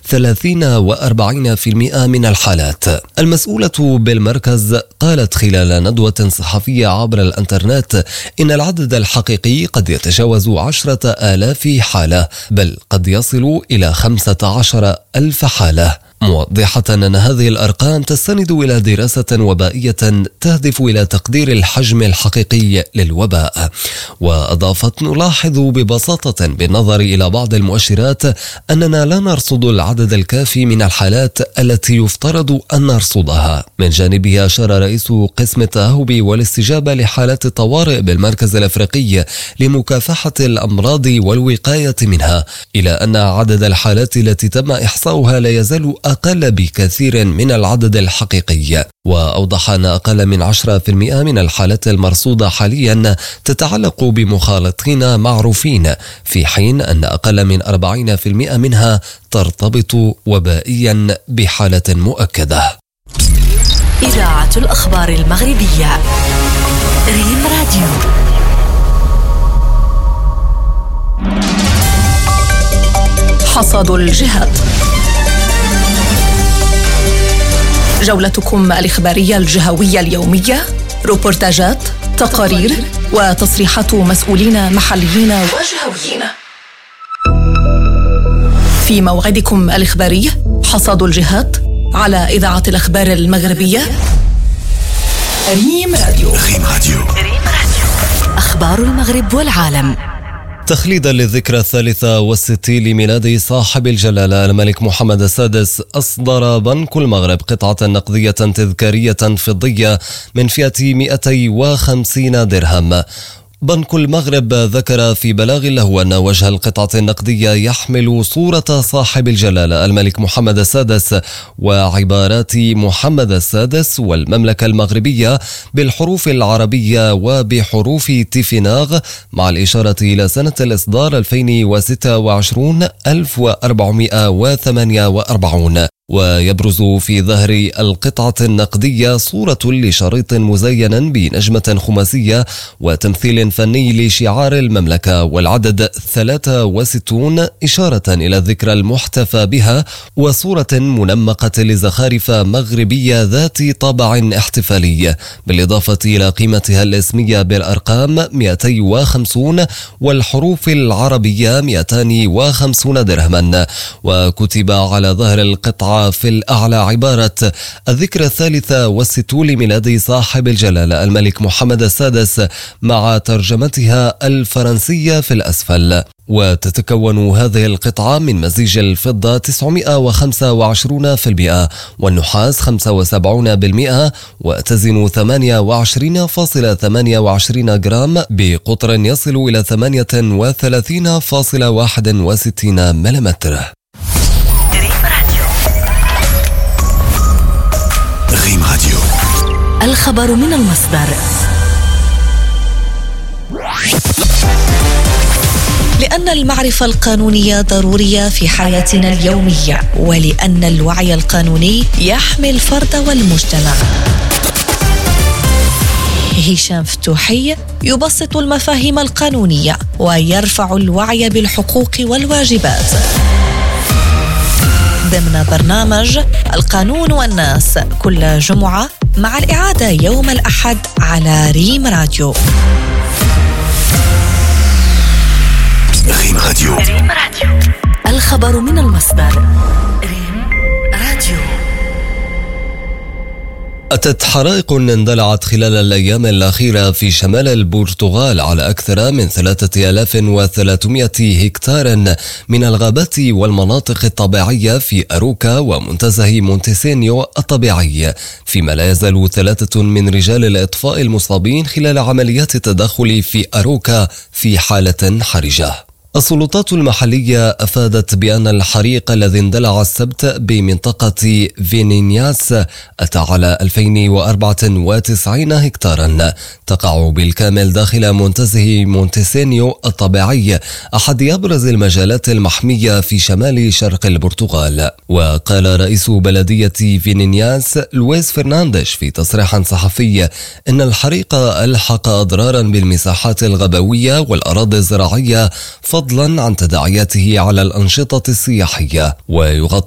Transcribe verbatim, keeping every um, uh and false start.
ثلاثين وأربعين بالمئة من الحالات. المسؤولة بالمركز قالت خلال ندوة صحفية عبر الانترنت إن العدد الحقيقي قد يتجاوز عشرة آلاف حالة، بل قد يصل إلى خمسة عشر ألف حالة، موضحة أن هذه الأرقام تستند إلى دراسة وبائية تهدف إلى تقدير الحجم الحقيقي للوباء. وأضافت: نلاحظ ببساطة بالنظر إلى بعض المؤشرات أننا لا نرصد العدد الكافي من الحالات التي يفترض أن نرصدها. من جانبه أشار رئيس قسم التأهب والاستجابة لحالات الطوارئ بالمركز الأفريقي لمكافحة الأمراض والوقاية منها إلى أن عدد الحالات التي تم إحصاؤها لا يزال أقل بكثير من العدد الحقيقي. وأوضح أن أقل من عشرة بالمئة من الحالات المرصودة حاليا تتعلق بمخالطين معروفين، في حين أن أقل من أربعين بالمئة منها ترتبط وبائيا بحالة مؤكدة. إذاعة الأخبار المغربية ريم راديو. حصاد الجهات، جولتكم الإخبارية الجهوية اليومية، روبورتاجات، تقارير وتصريحات مسؤولين محليين وجهويين. في موعدكم الإخباري حصاد الجهات على إذاعة الأخبار المغربية ريم راديو. ريم راديو. أخبار المغرب والعالم. تخليدا للذكرى الثالثة والستين لميلاد صاحب الجلالة الملك محمد السادس، أصدر بنك المغرب قطعة نقدية تذكارية فضية من فئة مئتين وخمسين درهم. بنك المغرب ذكر في بلاغ له أن وجه القطعة النقدية يحمل صورة صاحب الجلالة الملك محمد السادس وعبارات محمد السادس والمملكة المغربية بالحروف العربية وبحروف تيفيناغ، مع الإشارة إلى سنة الإصدار ألفين وستة وعشرين ألف وأربعمئة وثمانية وأربعين. ويبرز في ظهر القطعة النقدية صورة لشريط مزين بنجمة خماسية وتمثيل فني لشعار المملكة والعدد ثلاثة وستين إشارة إلى الذكرى المحتفى بها، وصورة منمقة لزخارف مغربية ذات طابع احتفالي، بالإضافة إلى قيمتها الاسمية بالأرقام مئتين وخمسين والحروف العربية مئتين وخمسين درهما. وكتب على ظهر القطعة في الأعلى عبارة: الذكرى الثالثة والستون لميلاد صاحب الجلالة الملك محمد السادس، مع ترجمتها الفرنسية في الأسفل. وتتكون هذه القطعة من مزيج الفضة تسعمئة وخمسة وعشرين بالمئة والنحاس خمسة وسبعين بالمئة، وتزن ثمانية وعشرين فاصلة ثمانية وعشرين جرام بقطر يصل إلى ثمانية وثلاثين فاصلة واحد وستين مليمتر. ريم راديو. الخبر من المصدر. لأن المعرفة القانونية ضرورية في حياتنا اليومية، ولأن الوعي القانوني يحمي الفرد والمجتمع. هشام فتوحي يبسط المفاهيم القانونية ويرفع الوعي بالحقوق والواجبات ضمن برنامج القانون والناس كل جمعة، مع الإعادة يوم الأحد على ريم راديو. ريم راديو. الخبر من المصدر. ريم راديو. أتت حرائق اندلعت خلال الأيام الأخيرة في شمال البرتغال على أكثر من ثلاثة آلاف وثلاثمئة هكتار من الغابات والمناطق الطبيعية في أروكا ومنتزه مونتيسينيو الطبيعي، فيما لا يزال ثلاثة من رجال الإطفاء المصابين خلال عمليات التدخل في أروكا في حالة حرجة. السلطات المحلية أفادت بأن الحريق الذي اندلع السبت بمنطقة فينينياس أتى على ألفين وأربعة وتسعين هكتارا تقع بالكامل داخل منتزه مونتيسينيو الطبيعي، أحد أبرز المجالات المحمية في شمال شرق البرتغال. وقال رئيس بلدية فينينياس لويس فرنانديش في تصريح صحفي إن الحريق ألحق أضرارا بالمساحات الغابوية والأراضي الزراعية، فضلا عن تداعياته على الأنشطة السياحية. ويغطي